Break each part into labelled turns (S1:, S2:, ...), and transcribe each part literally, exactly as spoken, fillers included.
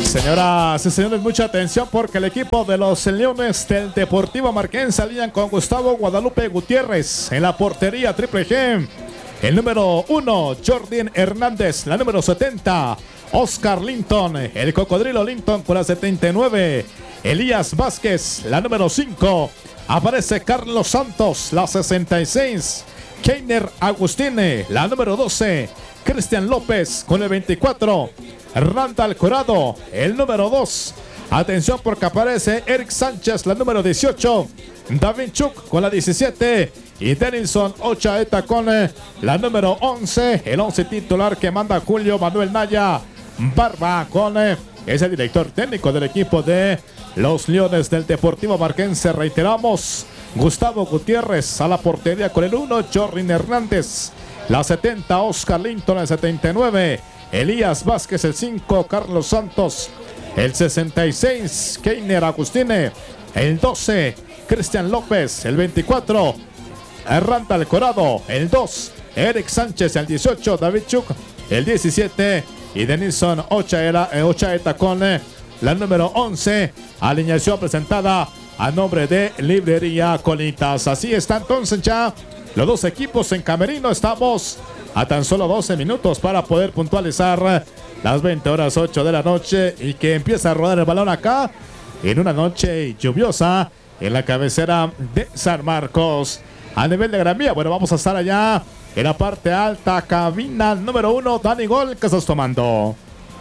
S1: Señoras y señores, mucha atención porque el equipo de los Leones del Deportivo Marquense alían con Gustavo Guadalupe Gutiérrez en la portería Triple G. El número uno, Jordan Hernández. La número setenta, Oscar Linton. El Cocodrilo Linton con la setenta y nueve. Elías Vázquez, la número cinco. Aparece Carlos Santos, la sesenta y seis. Keiner Agustine, la número doce. Cristian López con el veinticuatro. Randall Corado, el número dos. Atención porque aparece Eric Sánchez, la número dieciocho. David Chuk con la diecisiete. Y Denilson Ochaeta con eh, la número once. El once titular que manda Julio Manuel Naya Barba con eh, es el director técnico del equipo de los Leones del Deportivo Marquense. Reiteramos, Gustavo Gutiérrez a la portería con el uno. Jordan Hernández, la setenta. Oscar Linton, el setenta y nueve. Elías Vázquez, el cinco. Carlos Santos, el sesenta y seis. Keiner Agustine, el doce. Cristian López, el veinticuatro. Randall Corado, el dos. Eric Sánchez, el dieciocho. David Chuk, el diecisiete. Y Denilson Ochaeta, eh, Ochaeta con eh, la número once. Alineación presentada a nombre de Librería Colitas. Así está entonces ya los dos equipos en camerino. Estamos a tan solo doce minutos para poder puntualizar las veinte horas ocho de la noche y que empieza a rodar el balón acá en una noche lluviosa en la cabecera de San Marcos. A nivel de Gran Vía, bueno, vamos a estar allá en la parte alta, cabina número uno. Dani Gol, ¿qué estás tomando?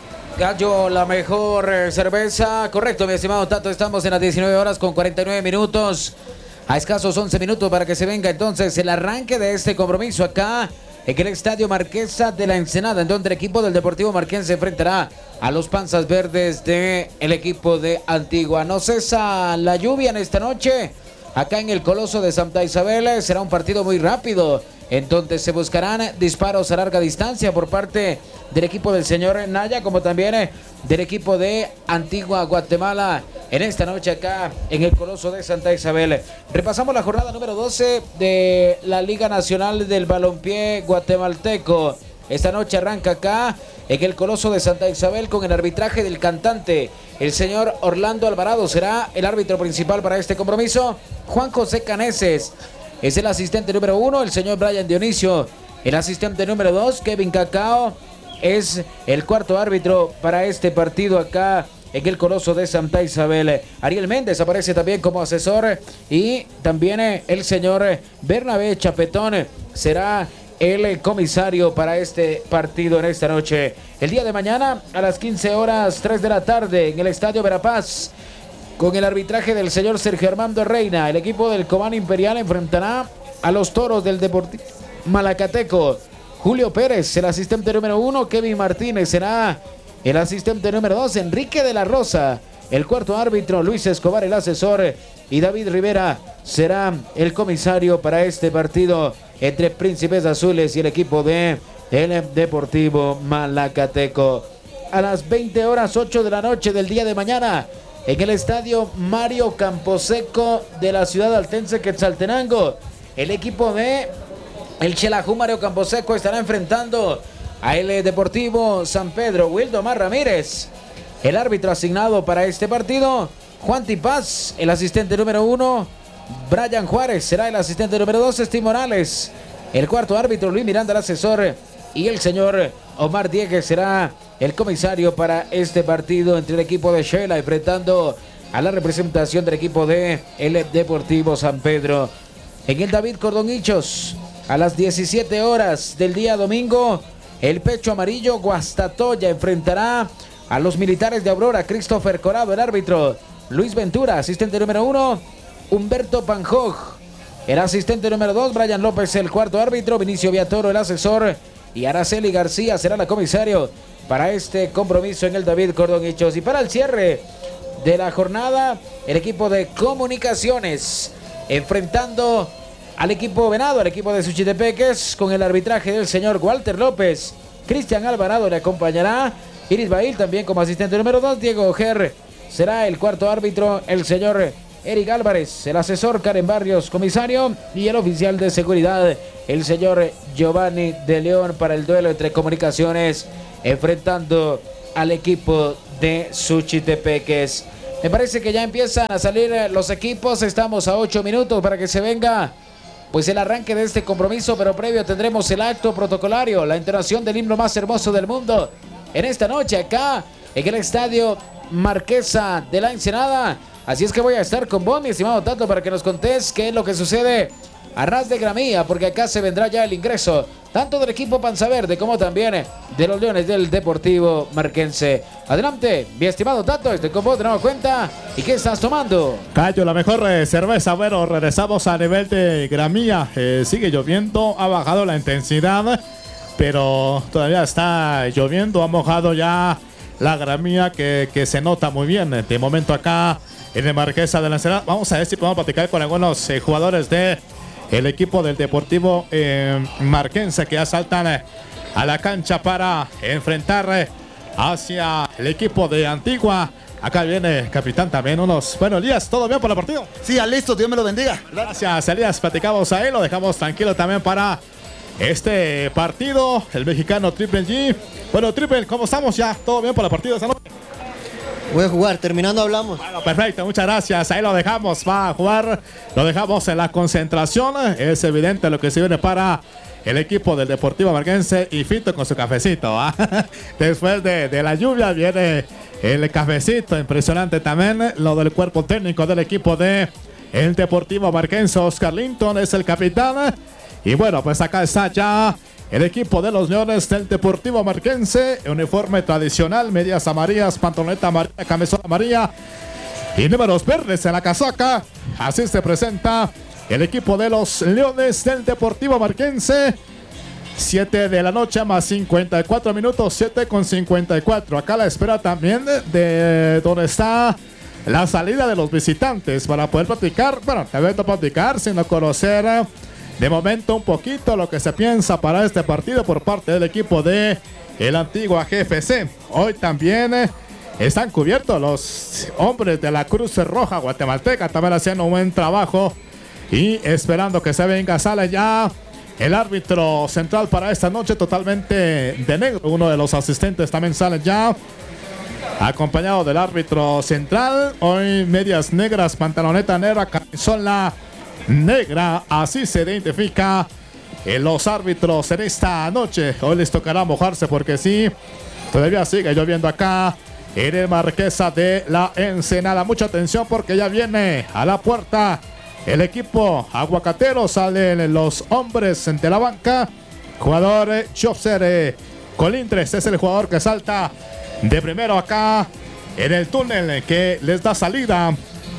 S2: Gallo, la mejor eh, cerveza. Correcto, mi estimado Tato, estamos en las diecinueve horas con cuarenta y nueve minutos. A escasos once minutos para que se venga entonces el arranque de este compromiso acá en el Estadio Marquesa de la Ensenada, en donde el equipo del Deportivo Marquense se enfrentará a los Panzas Verdes del equipo de Antigua. No cesa la lluvia en esta noche acá en el Coloso de Santa Isabel. Será un partido muy rápido, en donde se buscarán disparos a larga distancia por parte del equipo del señor Naya, como también del equipo de Antigua Guatemala en esta noche acá en el Coloso de Santa Isabel. Repasamos la jornada número doce de la Liga Nacional del Balompié Guatemalteco. Esta noche arranca acá en el Coloso de Santa Isabel con el arbitraje del cantante, el señor Orlando Alvarado. Será el árbitro principal para este compromiso. Juan José Caneses es el asistente número uno, el señor Brian Dionisio el asistente número dos. Kevin Cacao es el cuarto árbitro para este partido acá en el Coloso de Santa Isabel. Ariel Méndez aparece también como asesor y también el señor Bernabé Chapetón será el comisario para este partido en esta noche. El día de mañana a las quince horas tres de la tarde en el Estadio Verapaz, con el arbitraje del señor Sergio Armando Reina, el equipo del Cobán Imperial enfrentará a los Toros del Deportivo Malacateco. Julio Pérez, el asistente número uno. Kevin Martínez será el asistente número dos. Enrique de la Rosa, el cuarto árbitro. Luis Escobar, el asesor. Y David Rivera será el comisario para este partido entre Príncipes Azules y el equipo de el Deportivo Malacateco. A las veinte horas ocho de la noche del día de mañana, en el estadio Mario Camposeco de la ciudad altense Quetzaltenango, el equipo de el Xelajú Mario Camposeco estará enfrentando a el Deportivo San Pedro. Wildomar Ramírez, el árbitro asignado para este partido. Juan Tipaz, el asistente número uno. Brian Juárez será el asistente número dos. Steve Morales, el cuarto árbitro. Luis Miranda, el asesor. Y el señor Omar Diegues será el comisario para este partido entre el equipo de Shela enfrentando a la representación del equipo de el Deportivo San Pedro. En el David Cordonichos, a las diecisiete horas del día domingo, el Pecho Amarillo Guastatoya enfrentará a los Militares de Aurora. Christopher Corado, el árbitro. Luis Ventura, asistente número uno. Humberto Panjoj, el asistente número dos. Brian López, el cuarto árbitro. Vinicio Viatoro, el asesor. Y Araceli García será la comisario para este compromiso en el David Cordonichos. Y para el cierre de la jornada, el equipo de Comunicaciones enfrentando al equipo Venado, al equipo de Suchitepeques, con el arbitraje del señor Walter López. Cristian Alvarado le acompañará. Iris Bail también como asistente número dos. Diego Ojer será el cuarto árbitro. El señor Eric Álvarez, el asesor. Karen Barrios, comisario. Y el oficial de seguridad, el señor Giovanni de León, para el duelo entre Comunicaciones enfrentando al equipo de Suchitepeques. Me parece que ya empiezan a salir los equipos. Estamos a ocho minutos para que se venga pues el arranque de este compromiso, pero previo tendremos el acto protocolario, la entonación del himno más hermoso del mundo en esta noche acá en el Estadio Marquesa de la Ensenada. Así es que voy a estar con vos, mi estimado Tato, para que nos contés qué es lo que sucede a ras de gramilla, porque acá se vendrá ya el ingreso tanto del equipo Panza Verde como también de los Leones del Deportivo Marquense. Adelante, mi estimado Tato, estoy con vos de nueva cuenta. ¿Y qué estás tomando?
S1: Cayo, la mejor eh, cerveza. Bueno, regresamos a nivel de gramilla. Eh, sigue lloviendo, ha bajado la intensidad, pero todavía está lloviendo, ha mojado ya la gramilla que, que se nota muy bien. De momento acá en el Marquesa de la Ensenada. Vamos a ver si podemos platicar con algunos eh, jugadores de el equipo del Deportivo eh, Marquense, que ya saltan eh, a la cancha para enfrentar eh, hacia el equipo de Antigua. Acá viene el capitán también. Unos buenos días, ¿todo bien por el partido?
S3: Sí, ya listo, Dios me lo bendiga.
S1: Gracias, Elías. Platicamos ahí, lo dejamos tranquilo también para este partido. El mexicano Triple G. Bueno, Triple, ¿cómo estamos ya? ¿Todo bien por el partido esta noche?
S3: Voy a jugar, terminando hablamos.
S1: Bueno, perfecto, muchas gracias. Ahí lo dejamos, va a jugar. Lo dejamos en la concentración. Es evidente lo que se viene para el equipo del Deportivo Marquense. Y Fito con su cafecito, ¿eh? Después de, de la lluvia viene el cafecito. Impresionante también lo del cuerpo técnico del equipo de el Deportivo Marquense. Oscar Linton es el capitán. Y bueno, pues acá está ya el equipo de los Leones del Deportivo Marquense, uniforme tradicional, medias amarillas, pantaloneta amarilla, camisola amarilla y números verdes en la casaca. Así se presenta el equipo de los Leones del Deportivo Marquense. siete de la noche más cincuenta y cuatro minutos, siete con cincuenta y cuatro. Acá la espera también de, de donde está la salida de los visitantes para poder platicar, bueno, también no platicar, sino conocer de momento un poquito lo que se piensa para este partido por parte del equipo de el Antigua G F C. Hoy también eh, están cubiertos los hombres de la Cruz Roja Guatemalteca, también haciendo un buen trabajo y esperando que se venga. Sale ya el árbitro central para esta noche totalmente de negro. Uno de los asistentes también sale ya acompañado del árbitro central. Hoy medias negras, pantaloneta negra, camisola negra, así se identifica en los árbitros en esta noche. Hoy les tocará mojarse porque sí, todavía sigue lloviendo acá en el Marquesa de la Ensenada. Mucha atención porque ya viene a la puerta el equipo aguacatero. Salen los hombres de la banca. Jugador José Colindres es el jugador que salta de primero acá en el túnel que les da salida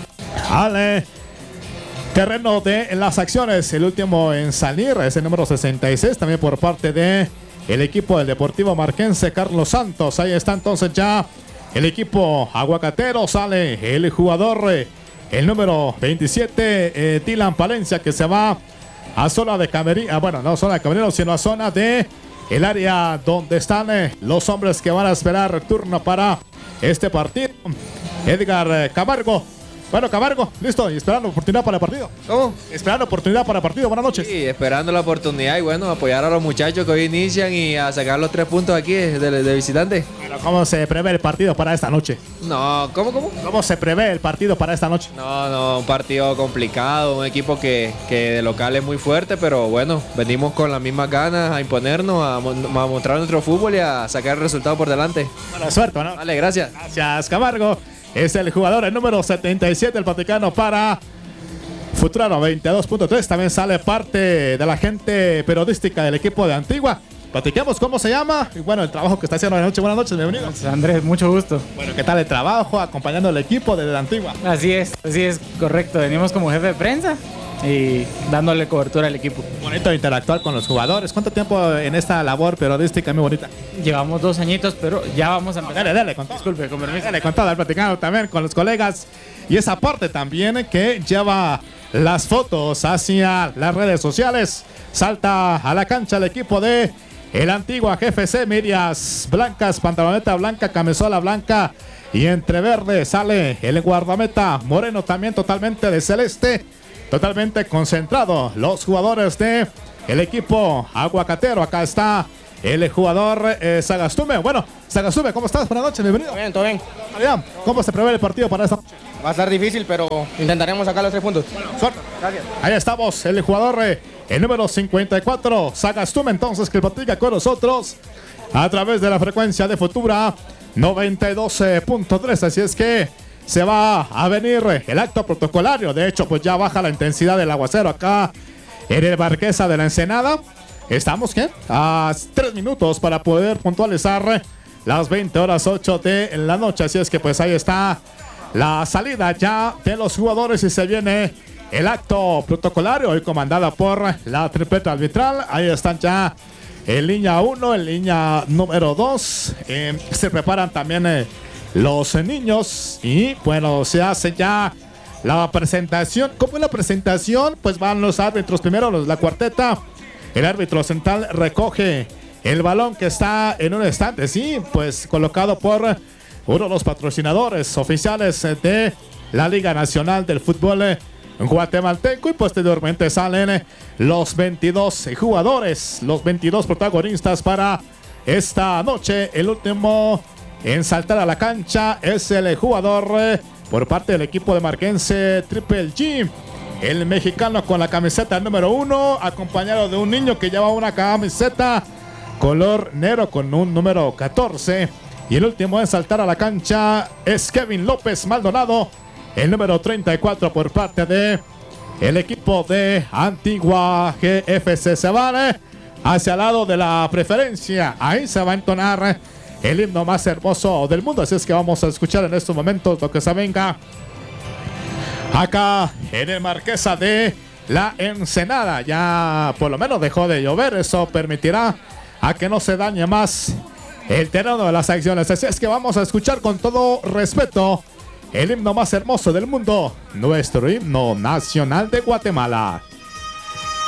S1: al terreno de las acciones. El último en salir es el número sesenta y seis, también por parte de el equipo del Deportivo Marquense, Carlos Santos. Ahí está entonces ya el equipo aguacatero. Sale el jugador, el número veintisiete, eh, Dylan Palencia, que se va a zona de camerino. Ah, bueno, no zona de camerino, sino a zona de el área donde están eh, los hombres que van a esperar turno para este partido. Edgar eh, Camargo. Bueno, Camargo, listo, y esperando oportunidad para el partido.
S4: ¿Cómo?
S1: Esperando oportunidad para el partido, buenas noches.
S4: Sí, esperando la oportunidad y bueno, apoyar a los muchachos que hoy inician y a sacar los tres puntos aquí de, de, de visitante.
S1: Bueno, ¿cómo se prevé el partido para esta noche?
S4: No, ¿cómo, cómo?
S1: ¿Cómo se prevé el partido para esta noche?
S4: No, no, un partido complicado, un equipo que, que de local es muy fuerte, pero bueno, venimos con las mismas ganas a imponernos, a, a mostrar nuestro fútbol y a sacar el resultado por delante.
S1: Buena suerte, ¿no?
S4: Vale, gracias.
S1: Gracias, Camargo. Es el jugador, el número setenta y siete, el Vaticano para Futura noventa y dos punto tres. También sale parte de la gente periodística del equipo de Antigua. Platiquemos cómo se llama y bueno, el trabajo que está haciendo la noche. Buenas noches, bienvenido.
S5: Andrés, mucho gusto.
S1: Bueno, ¿qué tal el trabajo acompañando al equipo de la Antigua?
S5: Así es, así es, correcto. Venimos como jefe de prensa y dándole cobertura al equipo.
S1: Bonito interactuar con los jugadores. ¿Cuánto tiempo en esta labor periodística muy bonita?
S5: Llevamos dos añitos, pero ya vamos a empezar.
S1: Dale, dale, con todo.
S5: Disculpe, con permiso.
S1: Dale, con todo, platicando también con los colegas. Y esa parte también que lleva las fotos hacia las redes sociales. Salta a la cancha el equipo de el Antigua G F C, medias blancas, pantaloneta blanca, camisola blanca y entre verde sale el guardameta moreno también totalmente de celeste, totalmente concentrado los jugadores de el equipo aguacatero. Acá está el jugador eh, Sagastume. Bueno, Sagastume, ¿cómo estás? Buenas noches, bienvenido.
S6: Todo bien, todo bien.
S1: Adrián, ¿cómo se prevé el partido para esta noche?
S6: Va a estar difícil, pero intentaremos sacar los tres puntos.
S1: Suerte.
S6: Gracias.
S1: Ahí estamos, el jugador, eh, el número cincuenta y cuatro, Sagastume, entonces, que platica con nosotros a través de la frecuencia de Futura noventa y dos punto tres. Así es que se va a venir el acto protocolario. De hecho, pues ya baja la intensidad del aguacero acá en el Marquesa de la Ensenada. Estamos, ¿qué? A tres minutos para poder puntualizar las veinte horas ocho de la noche. Así es que pues ahí está la salida ya de los jugadores y se viene el acto protocolario hoy comandada por la tripleta arbitral. Ahí están ya en línea uno, en línea número dos. Eh, se preparan también eh, los niños y bueno, se hace ya la presentación. ¿Cómo es la presentación? Pues van los árbitros primero, los, la cuarteta. El árbitro central recoge el balón que está en un estante, sí, pues colocado por uno de los patrocinadores oficiales de la Liga Nacional del Fútbol Guatemalteco y posteriormente salen los veintidós jugadores, los veintidós protagonistas para esta noche. El último en saltar a la cancha es el jugador por parte del equipo de Marquense Triple G, el mexicano con la camiseta número uno, acompañado de un niño que lleva una camiseta color negro con un número catorce. Y el último en saltar a la cancha es Kevin López Maldonado, el número treinta y cuatro por parte de el equipo de Antigua G F C. Se van hacia el lado de la preferencia. Ahí se va a entonar el himno más hermoso del mundo. Así es que vamos a escuchar en estos momentos lo que se venga acá en el Marquesa de la Ensenada. Ya por lo menos dejó de llover. Eso permitirá a que no se dañe más el terreno de las acciones. Así es que vamos a escuchar con todo respeto el himno más hermoso del mundo, nuestro himno nacional de Guatemala.